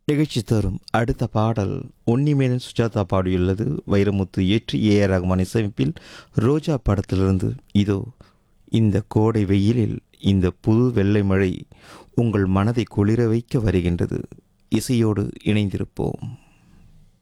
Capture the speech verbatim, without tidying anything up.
நிகழ்ச்சி தரும் அடுத்த பாடல் உன்னிமேனன் சுஜாதா பாடியுள்ளது. வைரமுத்து இயற்றி ஏ ஆர் ரஹ்மான் இசையமைப்பில் ரோஜா படத்திலிருந்து. இதோ இந்த கோடை வெயிலில் இந்த புது வெள்ளை மழை உங்கள் மனதை குளிர வைக்க வருகின்றது. இசையோடு இணைந்திருப்போம்.